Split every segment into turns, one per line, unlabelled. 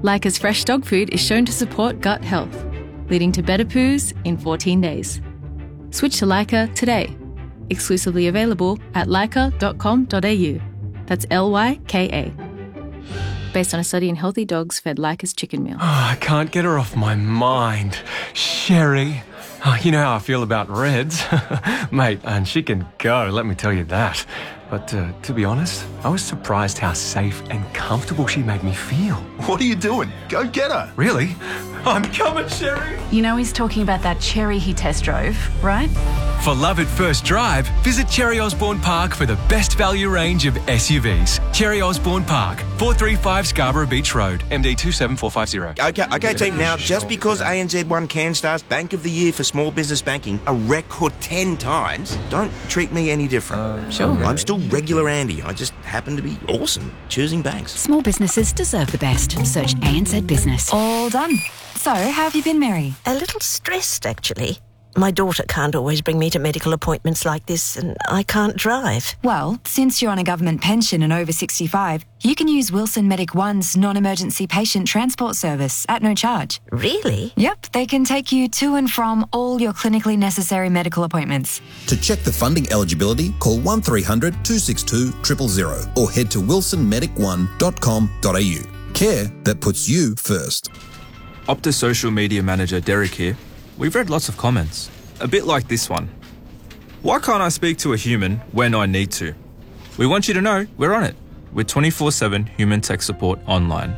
Leica's fresh dog food is shown to support gut health, leading to better poos in 14 days. Switch to Leica today. Exclusively available at leica.com.au. That's Lyka. Based on a study in healthy dogs fed Leica's chicken meal.
Oh, I can't get her off my mind. Sherry. Oh, you know how I feel about Reds. Mate, and she can go, let me tell you that. But to be honest, I was surprised how safe and comfortable she made me feel.
What are you doing? Go get her.
Really? I'm coming, Sherry.
You know he's talking about that Cherry he test drove, right?
For love at first drive, visit Cherry Osborne Park for the best value range of SUVs. Cherry Osborne Park, 435 Scarborough Beach Road, MD 27450.
Okay, team. Now, just because ANZ won CanStar's Bank of the Year for Small Business Banking a record 10 times, don't treat me any different.
Sure.
I'm still regular Andy. I just happen to be awesome choosing banks.
Small businesses deserve the best. Search ANZ Business.
All done. So, how have you been, Mary?
A little stressed, actually. My daughter can't always bring me to medical appointments like this, and I can't drive.
Well, since you're on a government pension and over 65, you can use Wilson Medic One's non-emergency patient transport service at no charge.
Really?
Yep, they can take you to and from all your clinically necessary medical appointments.
To check the funding eligibility, call 1300 262 000 or head to wilsonmedic1.com.au. Care that puts you first.
Optus social media manager Derek here. We've read lots of comments, a bit like this one. Why can't I speak to a human when I need to? We want you to know we're on it with 24/7 human tech support online.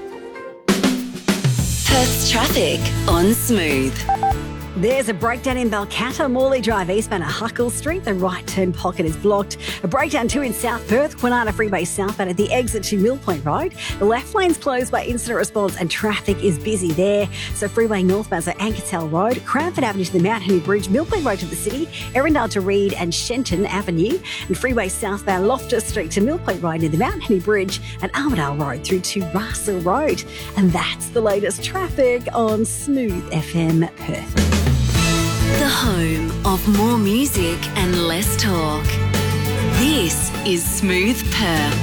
Perth's traffic on Smooth.
There's a breakdown in Balcatta, Morley Drive eastbound at Huckle Street. The right turn pocket is blocked. A breakdown too in South Perth, Kwinana Freeway southbound at the exit to Mill Point Road. The left lane's closed by incident response and traffic is busy there. So freeway northbound at Ankersell Road, Cranford Avenue to the Mount Henry Bridge, Mill Point Road to the city, Erindale to Reed and Shenton Avenue, and freeway southbound Loftus Street to Mill Point Road near the Mount Henry Bridge and Armidale Road through to Russell Road. And that's the latest traffic on Smooth FM Perth.
The home of more music and less talk. This is Smooth Perth.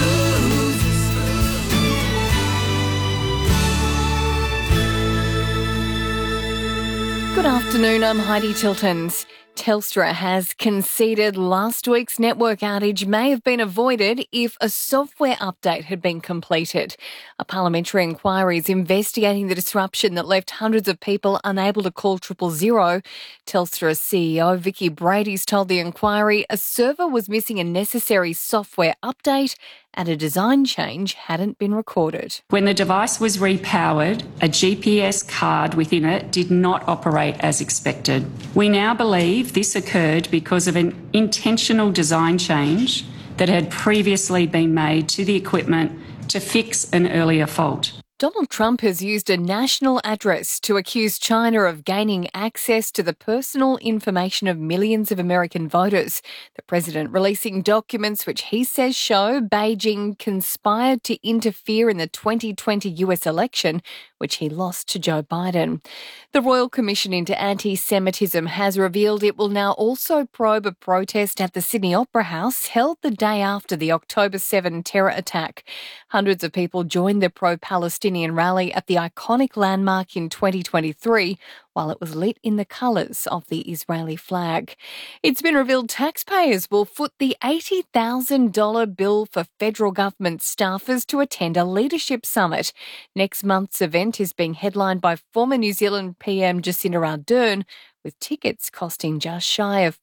Good afternoon, I'm Heidi Tiltons. Telstra has conceded last week's network outage may have been avoided if a software update had been completed. A parliamentary inquiry is investigating the disruption that left hundreds of people unable to call 000. Telstra CEO Vicky Brady's told the inquiry a server was missing a necessary software update and a design change hadn't been recorded.
When the device was repowered, a GPS card within it did not operate as expected. We now believe this occurred because of an intentional design change that had previously been made to the equipment to fix an earlier fault.
Donald Trump has used a national address to accuse China of gaining access to the personal information of millions of American voters. The president releasing documents which he says show Beijing conspired to interfere in the 2020 US election, which he lost to Joe Biden. The Royal Commission into Anti-Semitism has revealed it will now also probe a protest at the Sydney Opera House held the day after the October 7 terror attack. Hundreds of people joined the pro-Palestinian rally at the iconic landmark in 2023, while it was lit in the colours of the Israeli flag. It's been revealed taxpayers will foot the $80,000 bill for federal government staffers to attend a leadership summit. Next month's event is being headlined by former New Zealand PM Jacinda Ardern, with tickets costing just shy of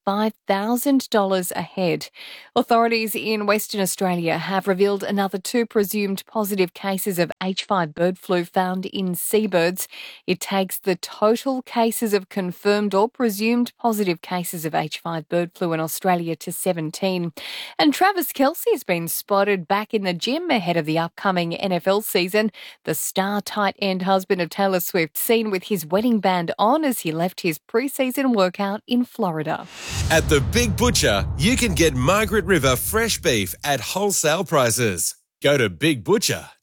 $5,000 a head. Authorities in Western Australia have revealed another 2 presumed positive cases of H5 bird flu found in seabirds. It takes the total cases of confirmed or presumed positive cases of H5 bird flu in Australia to 17. And Travis Kelce has been spotted back in the gym ahead of the upcoming NFL season. The star tight end husband of Taylor Swift seen with his wedding band on as he left his pre-season workout in Florida.
At the Big Butcher, you can get Margaret River fresh beef at wholesale prices. Go to bigbutcher.com.au.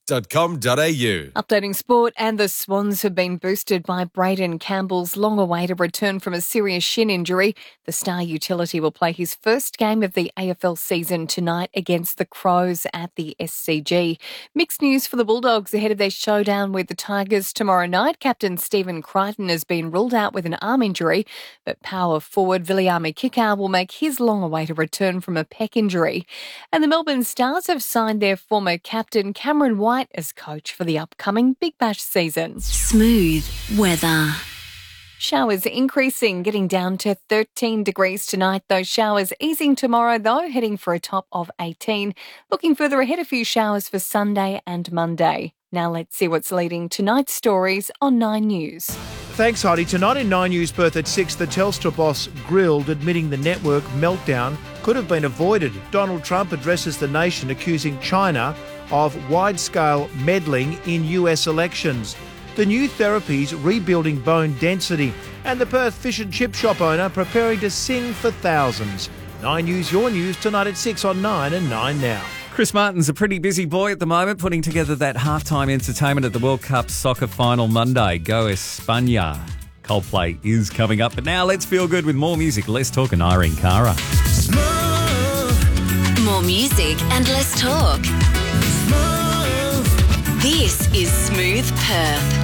Updating sport, and the Swans have been boosted by Braden Campbell's long-awaited return from a serious shin injury. The star utility will play his first game of the AFL season tonight against the Crows at the SCG. Mixed news for the Bulldogs ahead of their showdown with the Tigers tomorrow night. Captain Stephen Crichton has been ruled out with an arm injury, but power forward Viliame Kikau will make his long-awaited return from a pec injury. And the Melbourne Stars have signed their former captain Cameron White as coach for the upcoming Big Bash season.
Smooth weather.
Showers increasing, getting down to 13 degrees tonight. Those showers easing tomorrow, though, heading for a top of 18. Looking further ahead, a few showers for Sunday and Monday. Now let's see what's leading tonight's stories on 9 News.
Thanks, Heidi. Tonight in 9 News Perth at 6, the Telstra boss grilled, admitting the network meltdown could have been avoided. Donald Trump addresses the nation, accusing China of wide-scale meddling in US elections. The new therapies rebuilding bone density, and the Perth fish and chip shop owner preparing to sing for thousands. 9 News, your news, tonight at 6 on 9 and 9 Now.
Chris Martin's a pretty busy boy at the moment, putting together that halftime entertainment at the World Cup soccer final Monday. Go España. Coldplay is coming up, but now let's feel good with more music. Let's talk and Irene Cara.
More music and less talk. This is Smooth Perth.